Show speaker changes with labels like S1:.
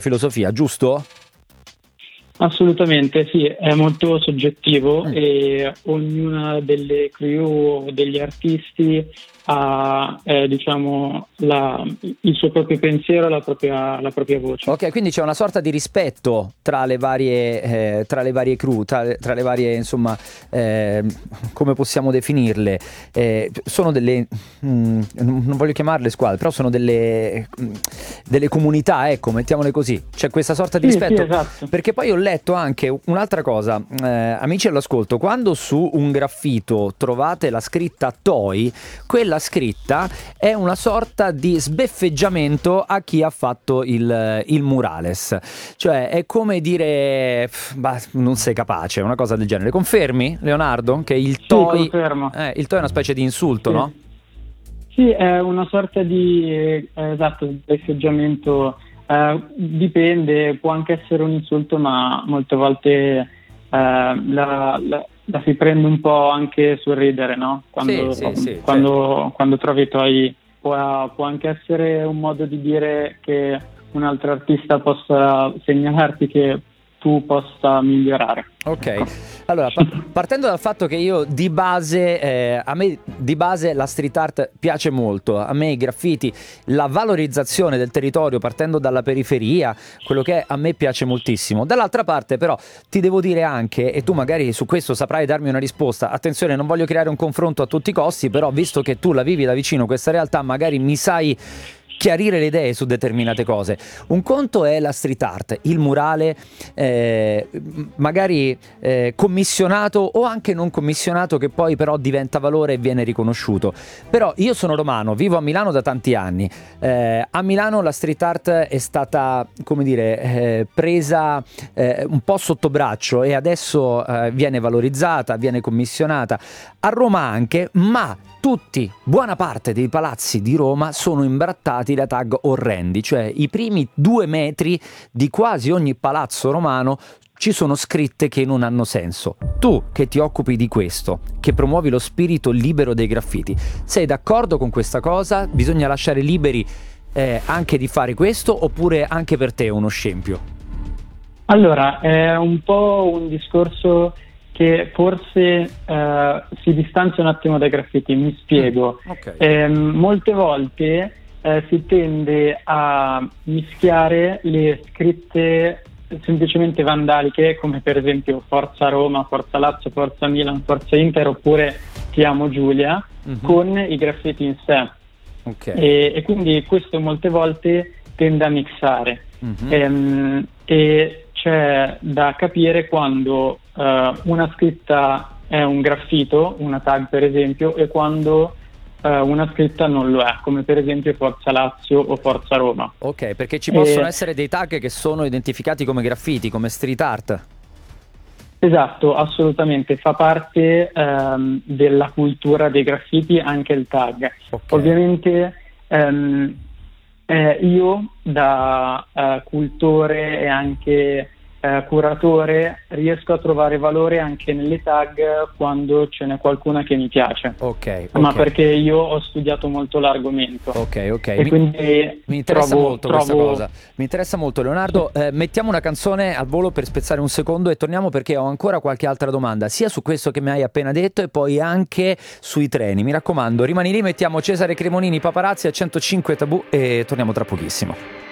S1: filosofia, giusto?
S2: Assolutamente sì, è molto soggettivo e ognuna delle crew o degli artisti ha diciamo il suo proprio pensiero, la propria voce.
S1: Ok, quindi c'è una sorta di rispetto tra le varie crew, tra le varie, insomma, come possiamo definirle? Sono delle, non voglio chiamarle squadre, però sono delle comunità, ecco, mettiamole così. C'è questa sorta di rispetto.
S2: Sì, esatto.
S1: Perché poi ho letto anche un'altra cosa, amici all'ascolto, quando su un graffito trovate la scritta Toy, quella scritta è una sorta di sbeffeggiamento a chi ha fatto il murales, cioè è come dire non sei capace, una cosa del genere. Confermi, Leonardo, che il Toy,
S2: Sì, confermo.
S1: il Toy è una specie di insulto,
S2: Sì.
S1: no?
S2: Sì, è una sorta di esatto, sbeffeggiamento. Dipende, può anche essere un insulto, ma molte volte la si prende un po' anche sul ridere, no?
S1: Sì,
S2: Quando trovi i tuoi, può anche essere un modo di dire che un altro artista possa segnalarti che tu possa migliorare.
S1: Ok,
S2: Ecco.
S1: allora partendo dal fatto che io di base, a me di base la street art piace molto, a me i graffiti, la valorizzazione del territorio partendo dalla periferia, quello che è, a me piace moltissimo. Dall'altra parte però ti devo dire anche, e tu magari su questo saprai darmi una risposta, attenzione, non voglio creare un confronto a tutti i costi, però visto che tu la vivi da vicino questa realtà, magari mi sai chiarire le idee su determinate cose. Un conto è la street art, il murale, magari commissionato o anche non commissionato, che poi però diventa valore e viene riconosciuto. Però io sono romano, vivo a Milano da tanti anni. A Milano la street art è stata, come dire, presa un po' sotto braccio e adesso viene valorizzata, viene commissionata. A Roma anche, ma buona parte dei palazzi di Roma sono imbrattati da tag orrendi, cioè i primi 2 metri di quasi ogni palazzo romano ci sono scritte che non hanno senso. Tu che ti occupi di questo, che promuovi lo spirito libero dei graffiti, sei d'accordo con questa cosa? Bisogna lasciare liberi anche di fare questo, oppure anche per te è uno scempio?
S2: Allora, è un po' un discorso che forse si distanzia un attimo dai graffiti, mi spiego.
S1: Okay.
S2: Molte volte si tende a mischiare le scritte semplicemente vandaliche, come per esempio Forza Roma, Forza Lazio, Forza Milan, Forza Inter, oppure Ti amo Giulia, con i graffiti in sé.
S1: Okay.
S2: E quindi questo molte volte tende a mixare. E c'è da capire quando una scritta è un graffito, una tag per esempio, e quando una scritta non lo è, come per esempio Forza Lazio o Forza Roma.
S1: Ok, perché ci possono essere dei tag che sono identificati come graffiti, come street art.
S2: Esatto, assolutamente, fa parte della cultura dei graffiti anche il tag.
S1: Okay.
S2: Ovviamente io da cultore e anche curatore riesco a trovare valore anche nelle tag quando ce n'è qualcuna che mi piace.
S1: Ok.
S2: Ma perché io ho studiato molto l'argomento.
S1: Ok.
S2: E quindi
S1: mi interessa molto questa cosa. Mi interessa molto, Leonardo. Mettiamo una canzone al volo per spezzare un secondo e torniamo, perché ho ancora qualche altra domanda, sia su questo che mi hai appena detto e poi anche sui treni. Mi raccomando, rimani lì, mettiamo Cesare Cremonini, Paparazzi a 105 Tabù e torniamo tra pochissimo.